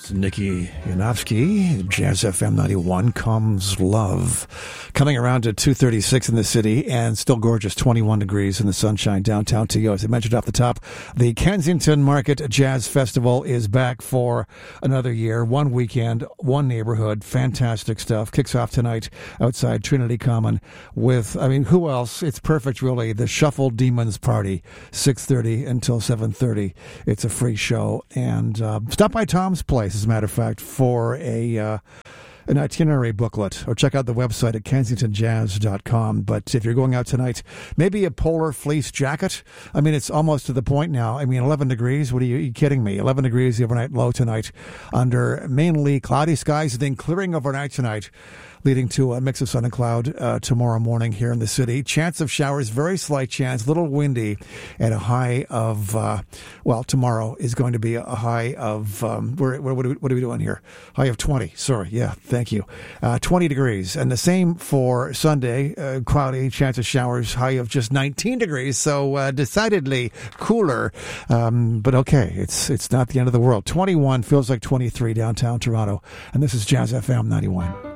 Nikki Yanofsky, Jazz FM 91, Comes Love. Coming around at 2:36 in the city and still gorgeous, 21 degrees in the sunshine downtown TO. As I mentioned off the top, the Kensington Market Jazz Festival is back for another year. One weekend, one neighborhood, fantastic stuff. Kicks off tonight outside Trinity Common with, who else? It's perfect, really. The Shuffle Demons Party, 6:30 until 7:30. It's a free show. And stop by Tom's Place, as a matter of fact, for an itinerary booklet, or check out the website at kensingtonjazz.com. But if you're going out tonight, maybe a polar fleece jacket. It's almost to the point now. 11 degrees. What are you kidding me? 11 degrees the overnight low tonight under mainly cloudy skies, and then clearing overnight tonight, leading to a mix of sun and cloud tomorrow morning here in the city. Chance of showers, very slight chance, a little windy, and a high of, tomorrow is going to be a high of, what are we doing here? High of 20, sorry, yeah, thank you. 20 degrees, and the same for Sunday, cloudy, chance of showers, high of just 19 degrees, so decidedly cooler, but okay, it's not the end of the world. 21 feels like 23 downtown Toronto, and this is Jazz FM 91.